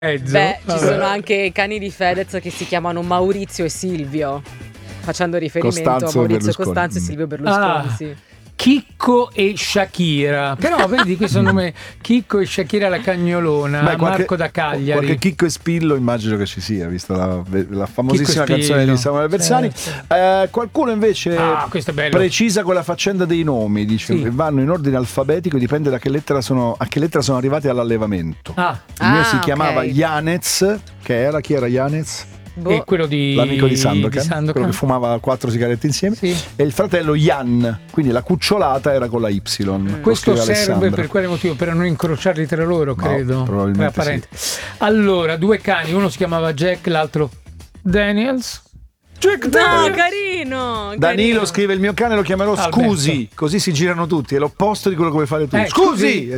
Beh, ci sono anche cani di Fedez che si chiamano Maurizio e Silvio, facendo riferimento a Maurizio Costanzo e Silvio Berlusconi. Sì. Chicco e Shakira, però vedi questo nome, Chicco e Shakira la Cagnolona. Marco da Cagliari. Qualche Chicco e Spillo immagino che ci sia, visto la famosissima canzone di Samuele Bersani. Certo. Qualcuno invece precisa con la faccenda dei nomi, dice che vanno in ordine alfabetico, dipende da a che lettera sono arrivati all'allevamento. Il mio si chiamava Yanez, chi era Yanez? E quello l'amico di Sandokan, quello che fumava 4 sigarette insieme, e il fratello Jan, quindi la cucciolata era con la Y. Questo serve per quale motivo? Per non incrociarli tra loro, credo. Probabilmente sì. Allora, 2 cani, uno si chiamava Jack, l'altro Daniels. Carino. Danilo scrive: il mio cane lo chiamerò Scusi, così si girano tutti, è l'opposto di quello che vuoi fare tu. Scusi!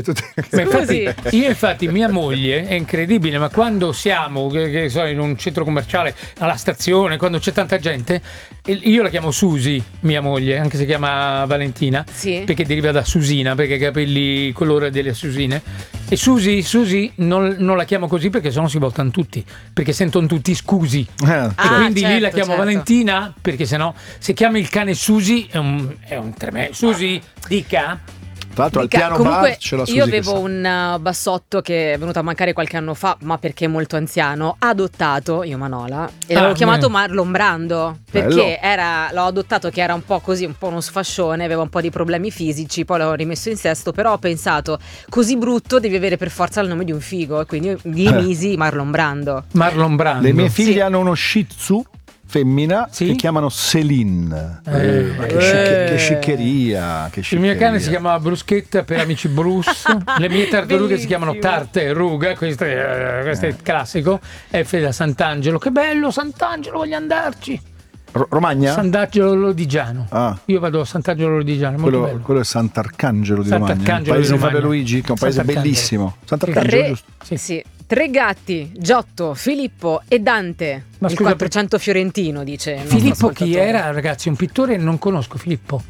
Infatti mia moglie è incredibile, ma quando siamo che so, in un centro commerciale, alla stazione, quando c'è tanta gente, io la chiamo Susi, mia moglie, anche se chiama Valentina, perché deriva da Susina, perché ha i capelli colore delle Susine. E Susi non la chiamo così perché sennò si voltano tutti, perché sentono tutti scusi. Quindi lì la chiamo Valentina, perché sennò se chiami il cane Susi è un tremendo. Susi, dica. Tra l'altro al piano bar c'è la Susi. Io avevo un bassotto che è venuto a mancare qualche anno fa, ma perché è molto anziano, adottato, io Manola, e l'avevo chiamato Marlon Brando, perché l'ho adottato che era un po' così, un po' uno sfascione, aveva un po' di problemi fisici, poi l'ho rimesso in sesto, però ho pensato, così brutto devi avere per forza il nome di un figo, e quindi gli misi Marlon Brando. Le mie figlie hanno uno Shih Tzu femmina che chiamano Céline. Che sciccheria, il mio cane si chiamava Bruschetta per amici Bruce. Le mie tartarughe si chiamano Tarte e Ruga, questo è classico. F da Sant'Angelo, che bello Sant'Angelo, voglio andarci. Romagna? Sant'Angelo Lodigiano. Io vado a Sant'Angelo Lodigiano, molto bello. Quello è Sant'Arcangelo di Romagna, il paese di Fabio Luigi, che è un paese bellissimo. Sant'Arcangelo, giusto? Sì. 3 gatti, Giotto, Filippo e Dante. Ma il 400 fiorentino, dice. Filippo chi era, ragazzi? Un pittore, non conosco Filippo.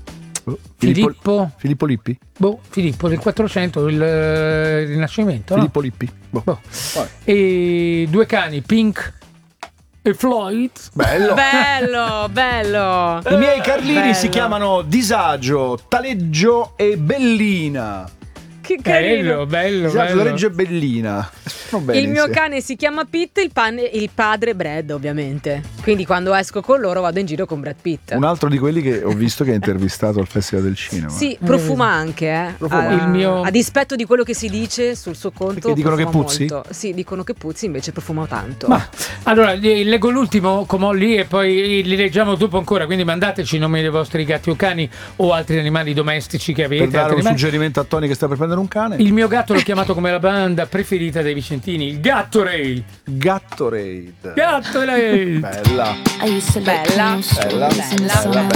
Filippo Lippi? Filippo del 400, il Rinascimento. Filippo Lippi. E 2 cani, Pink e Floyd. Bello. I miei Carlini si chiamano Disagio, Taleggio e Bellina. Che carino. Bello. Reggio e Bellina. Il mio cane si chiama Pitt, il padre Brad, ovviamente. Quindi quando esco con loro vado in giro con Brad Pitt. Un altro di quelli che ho visto che ha intervistato al Festival del Cinema. Sì, profuma anche, a dispetto di quello che si dice sul suo conto. Perché dicono che puzzi? Molto. Sì, dicono che puzzi, invece profuma tanto. Allora, leggo l'ultimo Comolli e poi li leggiamo dopo ancora, quindi mandateci i nomi dei vostri gatti o cani o altri animali domestici che avete. Per dare un suggerimento a Tony che sta per prendere un cane. Il mio gatto l'ho chiamato come la banda preferita dei vicentini, il Gattorade. Gattorade. Bella. Bella.